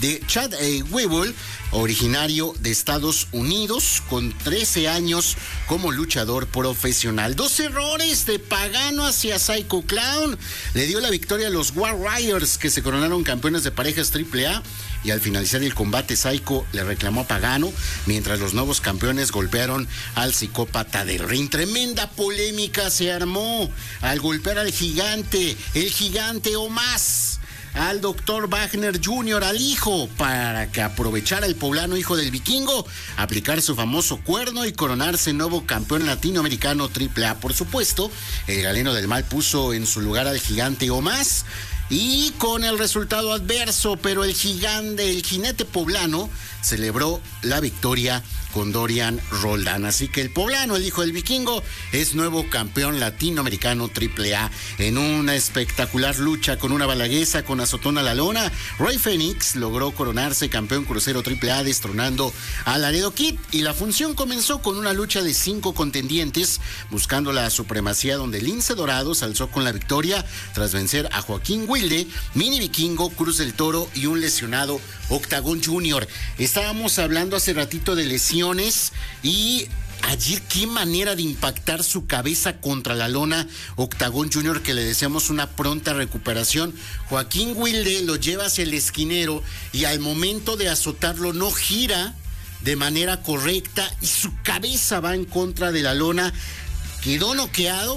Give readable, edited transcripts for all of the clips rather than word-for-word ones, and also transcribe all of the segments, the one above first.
de Chad Wible, originario de Estados Unidos, con 13 años como luchador profesional. 2 errores de Pagano hacia Psycho Clown le dio la victoria a los Warriors, que se coronaron campeones de parejas AAA, y al finalizar el combate Psycho le reclamó a Pagano, mientras los nuevos campeones golpearon al psicópata del ring. Tremenda polémica se armó al golpear al gigante, el gigante o más, al Dr. Wagner Jr., al hijo, para que aprovechara el poblano hijo del vikingo, aplicar su famoso cuerno y coronarse nuevo campeón latinoamericano AAA. Por supuesto, el galeno del mal puso en su lugar al gigante o más, y con el resultado adverso, pero el jinete poblano celebró la victoria con Dorian Roldán. Así que el poblano, el hijo del vikingo, es nuevo campeón latinoamericano AAA. En una espectacular lucha con una balaguesa con azotón a la lona, Rey Fénix logró coronarse campeón crucero AAA, destronando a Laredo Kid. Y la función comenzó con una lucha de 5 contendientes buscando la supremacía, donde Lince Dorado se alzó con la victoria tras vencer a Joaquín Wilde, Mini Vikingo, Cruz del Toro y un lesionado Octagon Jr. Estábamos hablando hace ratito de lesiones, y ayer qué manera de impactar su cabeza contra la lona Octagon Jr., que le deseamos una pronta recuperación. Joaquín Wilde lo lleva hacia el esquinero y al momento de azotarlo no gira de manera correcta y su cabeza va en contra de la lona. Quedó noqueado,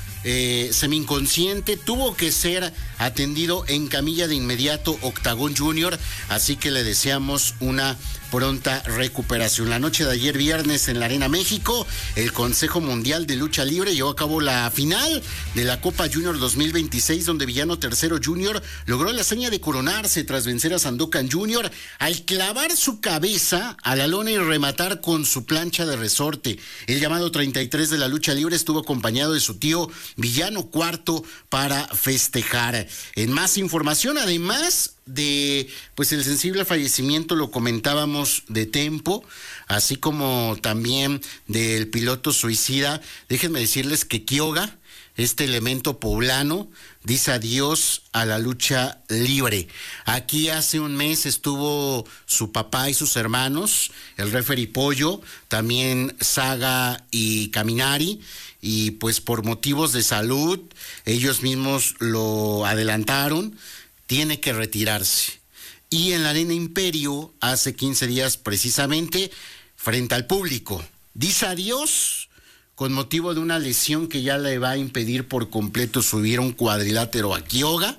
semi-inconsciente, tuvo que ser atendido en camilla de inmediato Octagon Jr., así que le deseamos una pronta recuperación. La noche de ayer viernes en la Arena México, el Consejo Mundial de Lucha Libre llevó a cabo la final de la Copa Junior 2026, donde Villano III Jr. logró la hazaña de coronarse tras vencer a Sandokan Jr. al clavar su cabeza a la lona y rematar con su plancha de resorte. El llamado 33 de la lucha libre estuvo acompañado de su tío Villano IV para festejar. En más información, además de pues el sensible fallecimiento, lo comentábamos, de Tempo, así como también del piloto suicida, déjenme decirles que Kyoga, este elemento poblano, dice adiós a la lucha libre. Aquí hace un mes estuvo su papá y sus hermanos, el referee Pollo, también Saga y Caminari, y pues por motivos de salud ellos mismos lo adelantaron, tiene que retirarse. Y en la Arena Imperio, hace 15 días precisamente, frente al público, dice adiós con motivo de una lesión que ya le va a impedir por completo subir a un cuadrilátero a Kyoga,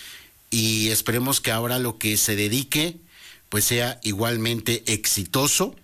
y esperemos que ahora lo que se dedique pues sea igualmente exitoso.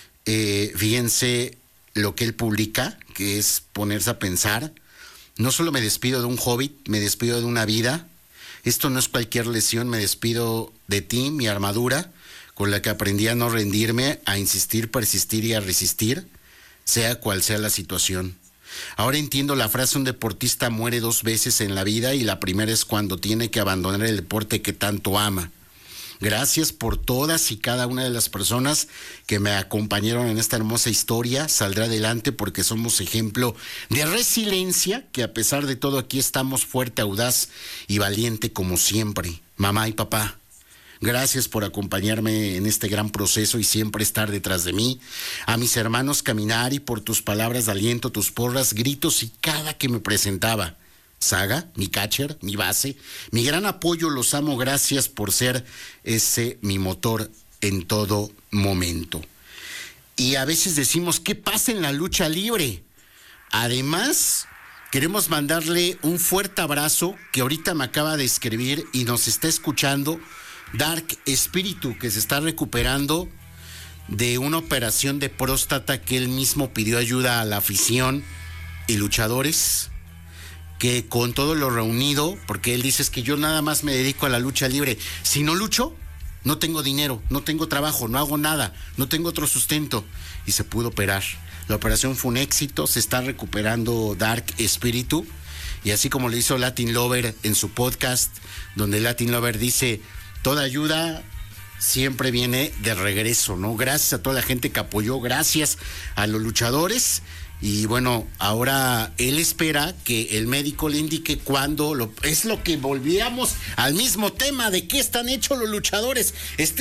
Fíjense lo que él publica, que es ponerse a pensar: no solo me despido de un hobbit, me despido de una vida. Esto no es cualquier lesión, me despido de ti, mi armadura, con la que aprendí a no rendirme, a insistir, persistir y a resistir, sea cual sea la situación. Ahora entiendo la frase: un deportista muere 2 veces en la vida, y la primera es cuando tiene que abandonar el deporte que tanto ama. Gracias por todas y cada una de las personas que me acompañaron en esta hermosa historia. Saldrá adelante porque somos ejemplo de resiliencia, que a pesar de todo aquí estamos fuerte, audaz y valiente como siempre. Mamá y papá, gracias por acompañarme en este gran proceso y siempre estar detrás de mí. A mis hermanos Caminari, por tus palabras de aliento, tus porras, gritos y cada que me presentaba. Saga, mi catcher, mi base, mi gran apoyo, los amo, gracias por ser ese mi motor en todo momento. Y a veces decimos, ¿qué pasa en la lucha libre? Además, queremos mandarle un fuerte abrazo, que ahorita me acaba de escribir y nos está escuchando, Dark Espíritu, que se está recuperando de una operación de próstata, que él mismo pidió ayuda a la afición y luchadores, que con todo lo reunido, porque él dice: es que yo nada más me dedico a la lucha libre, si no lucho, no tengo dinero, no tengo trabajo, no hago nada, no tengo otro sustento, y se pudo operar. La operación fue un éxito, se está recuperando Dark Espíritu, y así como le hizo Latin Lover en su podcast, donde Latin Lover dice: toda ayuda siempre viene de regreso, ¿no? Gracias a toda la gente que apoyó, gracias a los luchadores. Y bueno, ahora él espera que el médico le indique cuándo. Es lo que volvíamos al mismo tema de qué están hechos los luchadores.